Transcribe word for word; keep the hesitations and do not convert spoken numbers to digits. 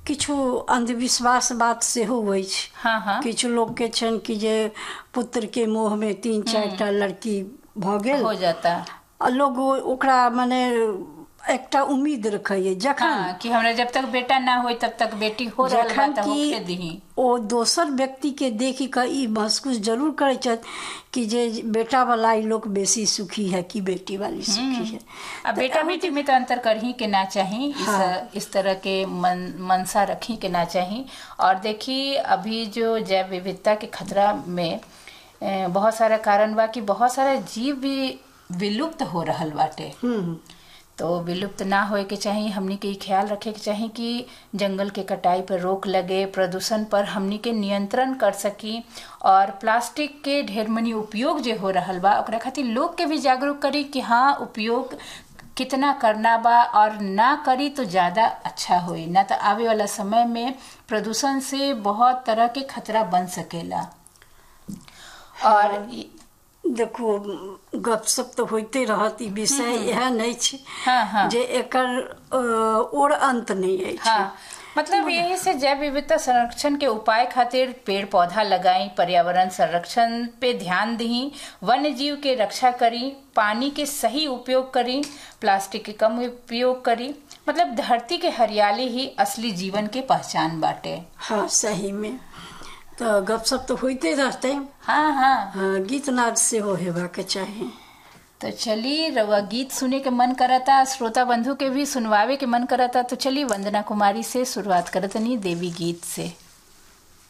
किछु अंधविश्वास बात सेहो होइ छै। हाँ हाँ किछु लोग के छन कि जे पुत्र के मोह में तीन चार टा लड़की भ गेल हो जाता, आ लोग ओकरा माने एकटा उम्मीद रखैए जखन हाँ, कि हमरा जब तक बेटा ना होई तब तक बेटी हो रहल बा त होखे दीही। ओ दोसर व्यक्ति के देखी के ई महसूस जरूर करे छत कि जे बेटा वाला ई लोग बेसी सुखी है कि बेटी वाली सुखी है। अब बेटा बेटी में तो अंतर कर ही के ना चाहिए, इस हाँ। इस तरह के मन मनसा रखी के ना चाहिए। और देखिए अभी जो जैव विविधता के खतरा में बहुत सारा कारण बा कि बहुत सारा जीव भी विलुप्त हो रहल बाटे, तो विलुप्त ना होए के चाहिए। हमनी के ख्याल रखे के चाहिए कि जंगल के कटाई पर रोक लगे, प्रदूषण पर हमनी के नियंत्रण कर सकी, और प्लास्टिक के ढेर मनी उपयोग जो हो रहल बा ओकरा खातिर लोग के भी जागरूक करी कि हाँ उपयोग कितना करना बा, और ना करी तो ज्यादा अच्छा होई, ना तो आवे वाला समय में प्रदूषण से बहुत तरह के खतरा बन सकेला। और देखो गपशप तो होते रहत, ई विषय यह नहीं छे हाँ, हाँ। जे एकर और अंत नहीं है। हाँ, मतलब यही से जैव विविधता संरक्षण के उपाय खातिर पेड़ पौधा लगाई, पर्यावरण संरक्षण पे ध्यान दी, वन्य जीव के रक्षा करी, पानी के सही उपयोग करी, प्लास्टिक के कम उपयोग करी। मतलब धरती के हरियाली ही असली जीवन के पहचान बाटे। हाँ सही में, तो गपशप तो होते रहते। हाँ हाँ, हाँ गीत नाद से हो हेबाके चाहिए। तो चलिए, रवा गीत सुने के मन करता, श्रोता बंधु के भी सुनवावे के मन करता, तो चलिए वंदना कुमारी से शुरुआत करतनी देवी गीत से।